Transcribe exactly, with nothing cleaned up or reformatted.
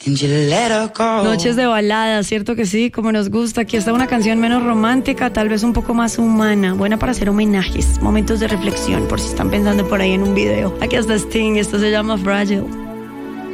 Noches de balada, ¿cierto que sí? Como nos gusta. Aquí está una canción menos romántica, tal vez un poco más humana, buena para hacer homenajes, momentos de reflexión, por si están pensando por ahí en un video. Aquí está Sting, esto se llama Fragile.